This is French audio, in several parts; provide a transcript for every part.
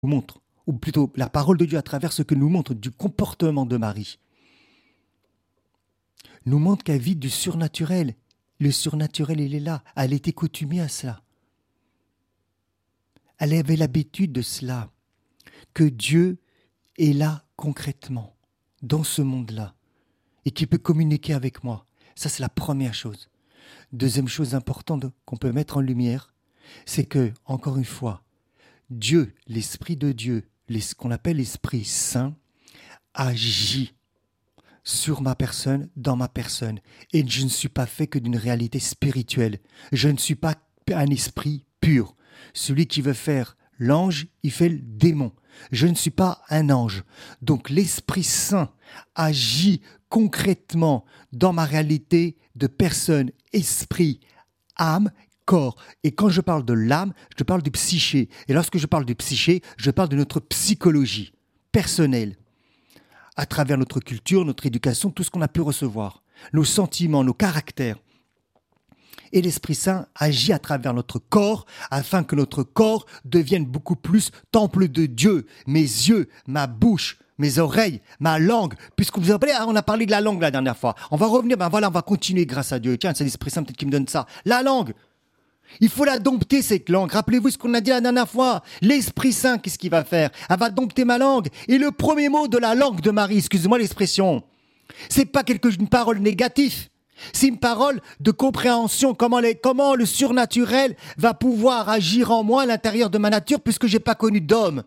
montre, ou plutôt la parole de Dieu à travers ce que nous montre du comportement de Marie, nous montre qu'elle vit du surnaturel. Le surnaturel, il est là. Elle était coutumée à cela. Elle avait l'habitude de cela, que Dieu est là concrètement, dans ce monde-là, et qui peut communiquer avec moi. Ça, c'est la première chose. Deuxième chose importante qu'on peut mettre en lumière, c'est que, encore une fois, Dieu, l'Esprit de Dieu, ce qu'on appelle l'Esprit Saint, agit sur ma personne, dans ma personne. Et je ne suis pas fait que d'une réalité spirituelle. Je ne suis pas un esprit pur. Celui qui veut faire l'ange, il fait le démon. Je ne suis pas un ange. Donc l'Esprit Saint agit concrètement dans ma réalité de personne, esprit, âme, corps. Et quand je parle de l'âme, je parle du psyché. Et lorsque je parle du psyché, je parle de notre psychologie personnelle, à travers notre culture, notre éducation, tout ce qu'on a pu recevoir, nos sentiments, nos caractères. Et l'Esprit Saint agit à travers notre corps, afin que notre corps devienne beaucoup plus temple de Dieu. Mes yeux, ma bouche, mes oreilles, ma langue, puisque vous vous rappelez, on a parlé de la langue la dernière fois. On va revenir, on va continuer grâce à Dieu. Tiens, c'est l'Esprit Saint peut-être qui me donne ça. La langue. Il faut la dompter, cette langue. Rappelez-vous ce qu'on a dit la dernière fois. L'Esprit Saint, qu'est-ce qu'il va faire? Elle va dompter ma langue. Et le premier mot de la langue de Marie, excusez-moi l'expression, c'est pas une parole négative. C'est une parole de compréhension. Comment le surnaturel va pouvoir agir en moi à l'intérieur de ma nature puisque j'ai pas connu d'homme.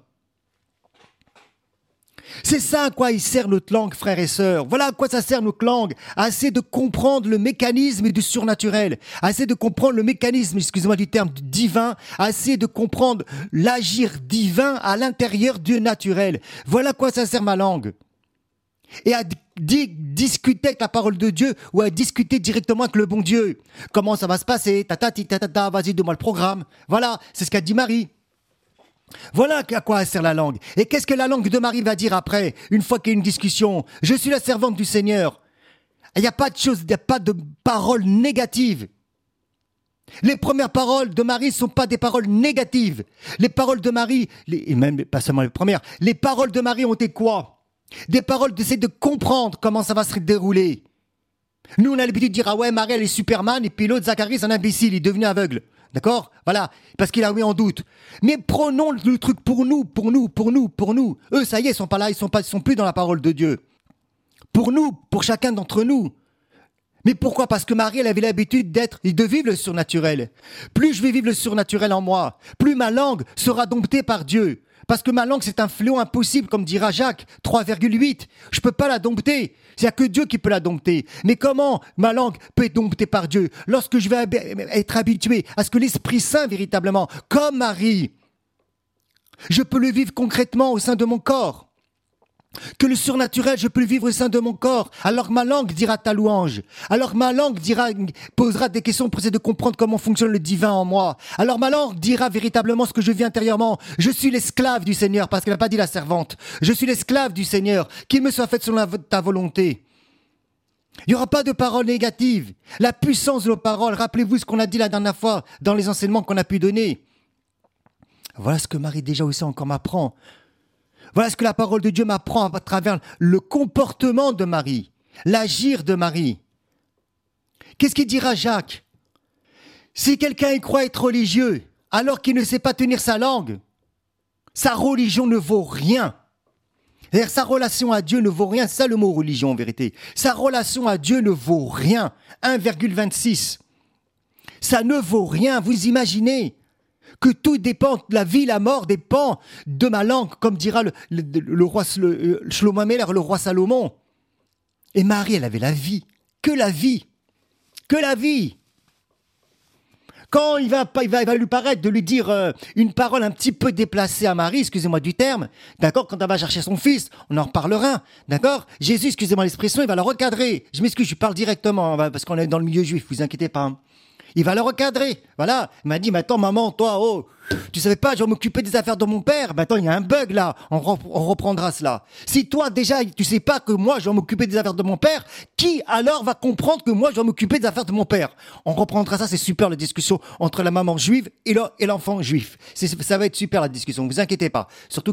C'est ça à quoi il sert notre langue, frères et sœurs. Voilà à quoi ça sert notre langue. À essayer de comprendre le mécanisme du surnaturel. À essayer de comprendre le mécanisme, excusez-moi du terme, divin. À essayer de comprendre l'agir divin à l'intérieur du naturel. Voilà à quoi ça sert ma langue. Et à discuter avec la parole de Dieu ou à discuter directement avec le bon Dieu. Comment ça va se passer? Vas-y, donne-moi le programme. Voilà, c'est ce qu'a dit Marie. Voilà à quoi sert la langue. Et qu'est-ce que la langue de Marie va dire après, une fois qu'il y a une discussion? Je suis la servante du Seigneur. Il n'y a pas de paroles négatives. Les premières paroles de Marie ne sont pas des paroles négatives. Les paroles de Marie, et même pas seulement les premières, les paroles de Marie ont été quoi? Des paroles d'essayer de comprendre comment ça va se dérouler. Nous, on a l'habitude de dire, ah ouais, Marie, elle est Superman, et puis l'autre, Zacharie, c'est un imbécile, il est devenu aveugle. D'accord? Voilà. Parce qu'il a mis en doute. Mais prenons le truc pour nous. Eux, ça y est, ils sont pas là, ils sont plus dans la parole de Dieu. Pour nous, pour chacun d'entre nous. Mais pourquoi? Parce que Marie, elle avait l'habitude de vivre le surnaturel. Plus je vais vivre le surnaturel en moi, plus ma langue sera domptée par Dieu. Parce que ma langue, c'est un fléau impossible, comme dira Jacques, 3,8. Je peux pas la dompter. Il n'y a que Dieu qui peut la dompter. Mais comment ma langue peut être domptée par Dieu? Lorsque je vais être habitué à ce que l'Esprit Saint, véritablement, comme Marie, je peux le vivre concrètement au sein de mon corps. Que le surnaturel, je peux le vivre au sein de mon corps. Alors ma langue dira ta louange. Alors ma langue posera des questions pour essayer de comprendre comment fonctionne le divin en moi. Alors ma langue dira véritablement ce que je vis intérieurement. Je suis l'esclave du Seigneur, parce qu'elle n'a pas dit la servante. Je suis l'esclave du Seigneur. Qu'il me soit fait selon ta volonté. Il n'y aura pas de paroles négatives. La puissance de nos paroles, rappelez-vous ce qu'on a dit la dernière fois dans les enseignements qu'on a pu donner. Voilà ce que Marie déjà aussi encore m'apprend. Voilà ce que la parole de Dieu m'apprend à travers le comportement de Marie, l'agir de Marie. Qu'est-ce qu'il dira Jacques? Si quelqu'un y croit être religieux, alors qu'il ne sait pas tenir sa langue, sa religion ne vaut rien. C'est-à-dire, sa relation à Dieu ne vaut rien. C'est ça le mot religion en vérité. Sa relation à Dieu ne vaut rien. 1,26. Ça ne vaut rien. Vous imaginez que tout dépend, la vie, la mort dépend de ma langue, comme dira le roi Shlomo Ameler, le roi Salomon. Et Marie, elle avait la vie. Que la vie. Que la vie. Quand il va lui paraître de lui dire une parole un petit peu déplacée à Marie, excusez-moi du terme, d'accord, quand elle va chercher son fils, on en reparlera, d'accord. Jésus, excusez-moi l'expression, il va la recadrer. Je m'excuse, je parle directement, parce qu'on est dans le milieu juif, vous inquiétez pas. Il va le recadrer. Voilà. Il m'a dit, mais attends, maman, toi, oh, tu savais pas, je vais m'occuper des affaires de mon père. Maintenant, il y a un bug là. On reprendra cela. Si toi, déjà, tu sais pas que moi, je vais m'occuper des affaires de mon père, qui alors va comprendre que moi, je vais m'occuper des affaires de mon père? On reprendra ça. C'est super, la discussion entre la maman juive et l'enfant juif. Ça va être super, la discussion. Ne vous inquiétez pas. Surtout